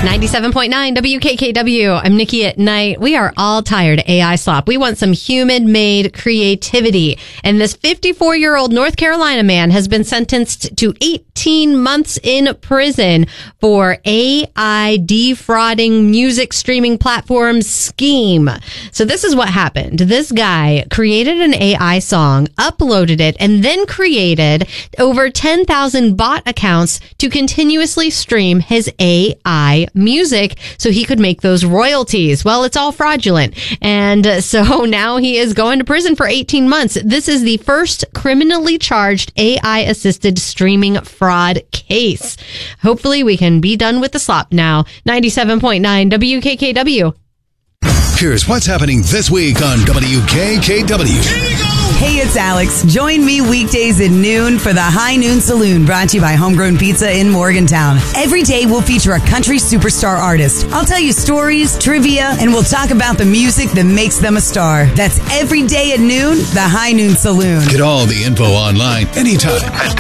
97.9 WKKW. I'm Nikki at Night. We are all tired of AI slop. We want some human-made creativity. And this 54-year-old North Carolina man has been sentenced to 18 months in prison for AI defrauding music streaming platform Scheme. So this is what happened. This guy created an AI song, uploaded it, and then created over 10,000 bot accounts to continuously stream his AI music so he could make those royalties. Well, it's all fraudulent. And so now he is going to prison for 18 months. This is the first criminally charged AI-assisted streaming fraud case. Hopefully we can be done with the slop now. 97.9 WKKW. Here's what's happening this week on WKKW. Hey, it's Alex. Join me weekdays at noon for the High Noon Saloon, brought to you by Homegrown Pizza in Morgantown. Every day we'll feature a country superstar artist. I'll tell you stories, trivia, and we'll talk about the music that makes them a star. That's every day at noon, the High Noon Saloon. Get all the info online anytime at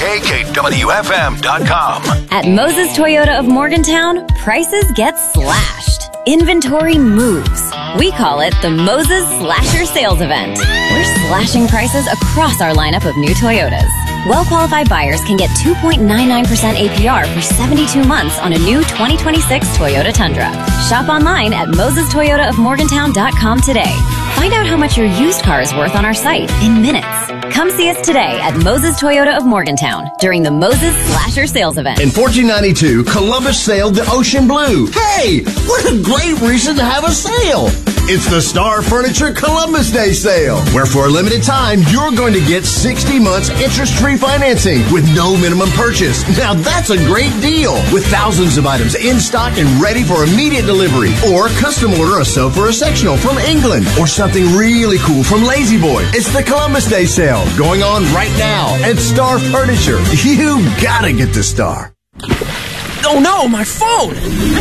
WKKWFM.com. At Moses Toyota of Morgantown, prices get slashed. Inventory moves. We call it the Moses Slasher Sales Event. We're slashing prices across our lineup of new Toyotas. Well-qualified buyers can get 2.99% APR for 72 months on a new 2026 Toyota Tundra. Shop online at mosestoyotaofmorgantown.com today. Find out how much your used car is worth on our site in minutes. Come see us today at Moses Toyota of Morgantown during the Moses Slasher Sales Event. In 1492, Columbus sailed the ocean blue. Hey, what a great reason to have a sale! It's the Star Furniture Columbus Day Sale, where for a limited time, you're going to get 60 months interest-free financing with no minimum purchase. Now that's a great deal, with thousands of items in stock and ready for immediate delivery. Or custom order a sofa or a sectional from England, or something really cool from Lazy Boy. It's the Columbus Day Sale, going on right now at Star Furniture. You gotta get the Star. Oh no, my phone!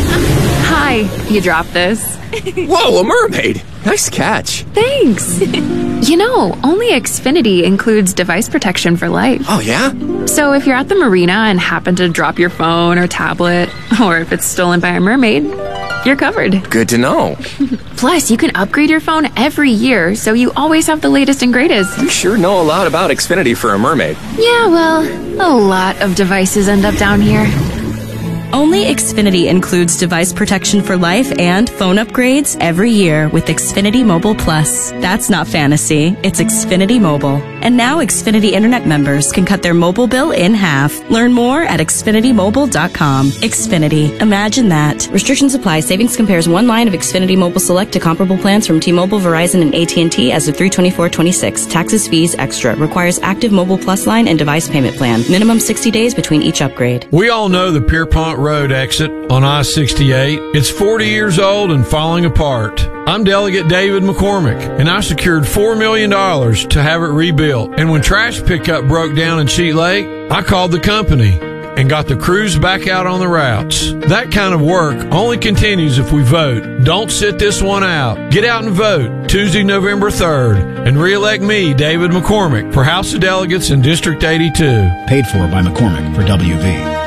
Hi, you dropped this. Whoa, a mermaid! Nice catch. Thanks. You know, only Xfinity includes device protection for life. Oh, yeah? So if you're at the marina and happen to drop your phone or tablet, or if it's stolen by a mermaid, you're covered. Good to know. Plus, you can upgrade your phone every year, so you always have the latest and greatest. You sure know a lot about Xfinity for a mermaid. Yeah, well, a lot of devices end up down here. Only Xfinity includes device protection for life and phone upgrades every year with Xfinity Mobile Plus. That's not fantasy, it's Xfinity Mobile. And now Xfinity Internet members can cut their mobile bill in half. Learn more at XfinityMobile.com. Xfinity. Imagine that. Restrictions apply. Savings compares one line of Xfinity Mobile Select to comparable plans from T-Mobile, Verizon, and AT&T as of 3/24/26. Taxes, fees, extra. Requires active Mobile Plus line and device payment plan. Minimum 60 days between each upgrade. We all know the Pierpont Road exit on I-68. It's 40 years old and falling apart. I'm Delegate David McCormick, and I secured $4 million to have it rebuilt. And when trash pickup broke down in Cheat Lake, I called the company and got the crews back out on the routes. That kind of work only continues if we vote. Don't sit this one out. Get out and vote Tuesday, November 3rd, and re-elect me, David McCormick, for House of Delegates in District 82. Paid for by McCormick for WV.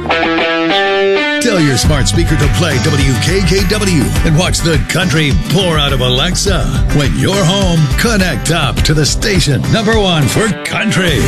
Tell your smart speaker to play WKKW and watch the country pour out of Alexa. When you're home, connect up to the station #1 for country.